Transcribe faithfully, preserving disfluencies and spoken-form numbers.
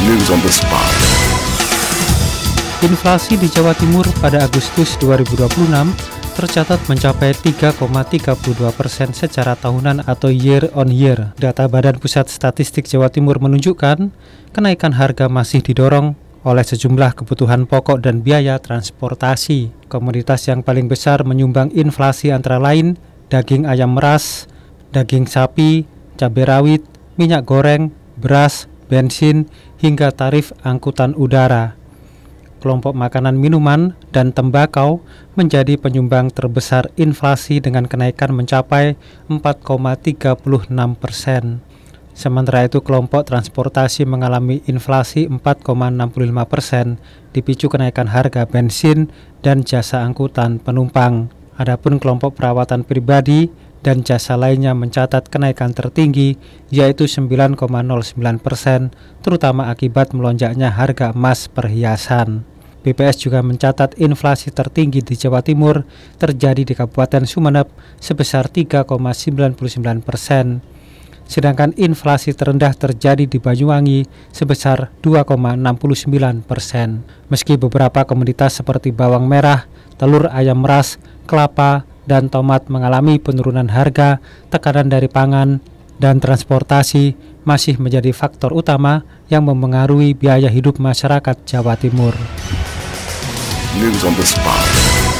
News on the spot. Inflasi di Jawa Timur pada Agustus dua ribu dua puluh enam tercatat mencapai tiga koma tiga dua persen secara tahunan atau year on year. Data Badan Pusat Statistik Jawa Timur menunjukkan kenaikan harga masih didorong oleh sejumlah kebutuhan pokok dan biaya transportasi. Komoditas yang paling besar menyumbang inflasi antara lain daging ayam meras, daging sapi, cabai rawit, minyak goreng, beras, bensin, hingga tarif angkutan udara. Kelompok makanan minuman dan tembakau menjadi penyumbang terbesar inflasi dengan kenaikan mencapai empat koma tiga enam persen. Sementara itu kelompok transportasi mengalami inflasi empat koma enam lima persen dipicu kenaikan harga bensin dan jasa angkutan penumpang. Adapun kelompok perawatan pribadi dan jasa lainnya mencatat kenaikan tertinggi yaitu sembilan koma nol sembilan persen terutama akibat melonjaknya harga emas perhiasan. B P S juga mencatat inflasi tertinggi di Jawa Timur terjadi di Kabupaten Sumeneb sebesar tiga koma sembilan sembilan persen. Sedangkan inflasi terendah terjadi di Banyuwangi sebesar dua koma enam sembilan persen. Meski beberapa komoditas seperti bawang merah, telur ayam meras, kelapa, dan tomat mengalami penurunan harga, tekanan dari pangan dan transportasi masih menjadi faktor utama yang memengaruhi biaya hidup masyarakat Jawa Timur. News on the spot.